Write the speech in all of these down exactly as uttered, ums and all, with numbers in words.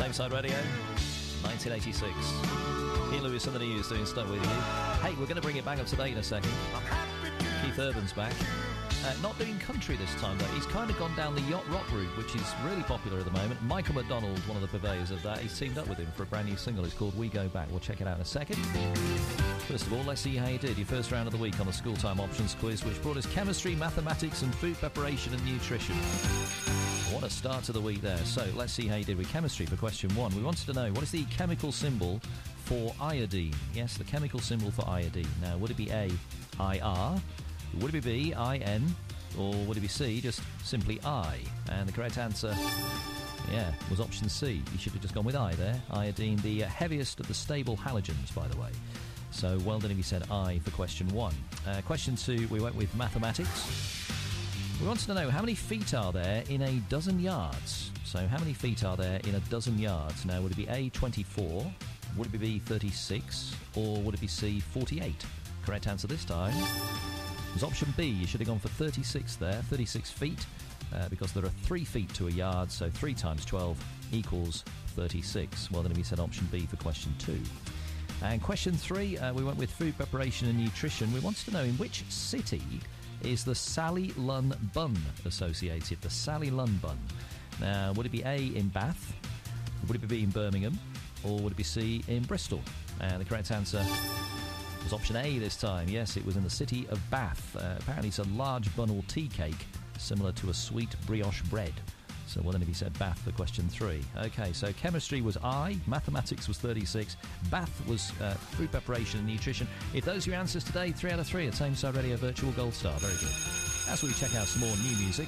Tameside Radio, nineteen eighty-six. Ian Lewis and the News doing stuff with you. Hey, we're going to bring it back up to date in a second. Keith Urban's back. Uh, not doing country this time, though. He's kind of gone down the yacht rock route, which is really popular at the moment. Michael McDonald, one of the purveyors of that, he's teamed up with him for a brand new single. It's called We Go Back. We'll check it out in a second. First of all, let's see how you did. Your first round of the week on the School Time Options quiz, which brought us chemistry, mathematics, and food preparation and nutrition. What a start to the week there. So, let's see how you did with chemistry for question one. We wanted to know, what is the chemical symbol for iodine? Yes, the chemical symbol for iodine. Now, would it be A, I R? Would it be B, I N? Or would it be C, just simply I? And the correct answer, yeah, was option C. You should have just gone with I there. Iodine, the heaviest of the stable halogens, by the way. So well done if you said I for question one. Uh, question two, we went with mathematics. We wanted to know, how many feet are there in a dozen yards? So how many feet are there in a dozen yards? Now, would it be A, twenty-four? Would it be B, thirty-six? Or would it be C, forty-eight? Correct answer this time was option B. You should have gone for thirty-six there, thirty-six feet, uh, because there are three feet to a yard, so three times twelve equals thirty-six. Well, then we said option B for question two. And question three, uh, we went with food preparation and nutrition. We wanted to know, in which city is the Sally Lunn bun associated? The Sally Lunn bun. Now, would it be A, in Bath? Would it be B, in Birmingham? Or would it be C, in Bristol? And the correct answer was option A this time. Yes, it was in the city of Bath. Uh, apparently it's a large bun or tea cake similar to a sweet brioche bread. So well done if you said Bath for question three. Okay, so chemistry was I, mathematics was thirty-six, Bath was uh, food preparation and nutrition. If those are your answers today, three out of three at Tameside Radio Virtual Gold Star. Very good. As we check out some more new music,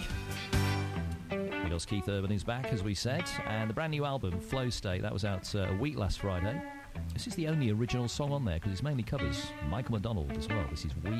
because Keith Urban is back, as we said, and the brand new album, Flow State, that was out uh, a week last Friday. This is the only original song on there, because it's mainly covers. Michael McDonald as well. This is We